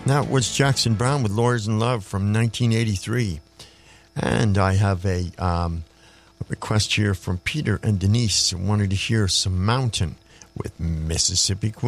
That was Jackson Browne with Lawyers in Love from 1983. And I have a request here from Peter and Denise who wanted to hear some Mountain with Mississippi Queen.